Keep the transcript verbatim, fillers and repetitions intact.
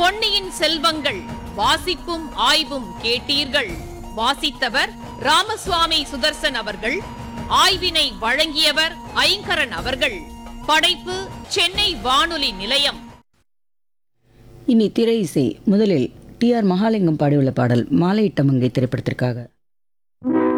பொன்னியின் செல்வங்கள் வாசிப்பும் ஆய்வும் கேட்டீர்கள். வாசித்தவர் ராமசுவாமி சுதர்சன் அவர்கள். ஆய்வினை வழங்கியவர் ஐங்கரன் அவர்கள். படைப்பு சென்னை வானொலி நிலையம். இனி திரை இசை. முதலில் டி ஆர் மகாலிங்கம் பாடியுள்ள பாடல் மாலையிட்ட மங்கை திரைப்படத்திற்காக.